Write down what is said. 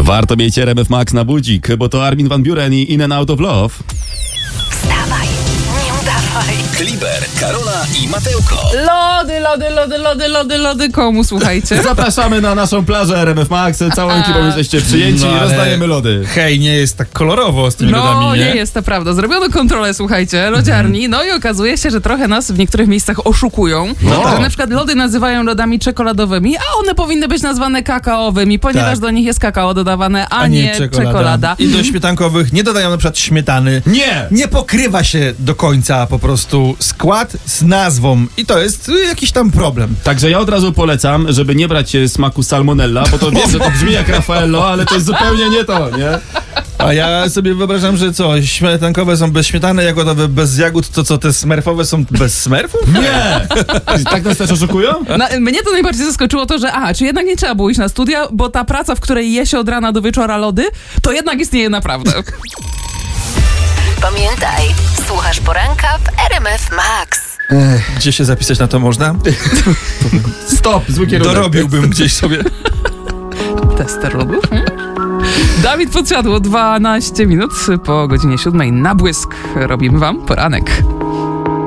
Warto mieć RMF Max na budzik, bo to Armin van Buuren i In and Out of Love. Wstawaj, nie udawaj. Kliber, Karola i Matełko. Lody, komu słuchajcie? Zapraszamy na naszą plażę RMF Max. Całą ekipą jesteście przyjęci i rozdajemy lody. Hej, nie jest tak kolorowo z tymi lodami, nie? Nie jest to prawda. Zrobiono kontrolę, słuchajcie, lodziarni, no i okazuje się, że trochę nas w niektórych miejscach oszukują. Że na przykład lody nazywają lodami czekoladowymi, a one powinny być nazwane kakaowymi, ponieważ do nich jest kakao dodawane, a nie czekolada. I do śmietankowych nie dodają na przykład śmietany. Nie pokrywa się do końca po prostu skład z nazwą i to jest jakiś tam problem. Także ja od razu polecam, żeby nie brać smaku salmonella, bo to wiem, że to brzmi jak Raffaello, ale to jest zupełnie nie to, nie? A ja sobie wyobrażam, że co, śmietankowe są bez śmietany, jagodowe bez jagód, to co, te smerfowe są bez smerfów? Nie! Tak nas też oszukują? Mnie to najbardziej zaskoczyło to, że czy jednak nie trzeba było iść na studia, bo ta praca, w której je się od rana do wieczora lody, to jednak istnieje naprawdę. Pamiętaj, słuchasz poranka w RMF Max. Gdzie się zapisać na to można? Stop, zły kierunek. Dorobiłbym gdzieś sobie. Tester lodów. Dawid Podsiadło, 12 minut po godzinie 7 na błysk. Robimy wam poranek.